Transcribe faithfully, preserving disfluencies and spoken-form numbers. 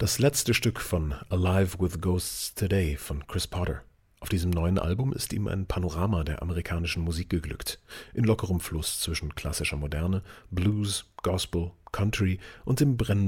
Das letzte Stück von Alive with Ghosts Today von Chris Potter. Auf diesem neuen Album ist ihm ein Panorama der amerikanischen Musik geglückt, in lockerem Fluss zwischen klassischer Moderne, Blues, Gospel, Country und dem brennenden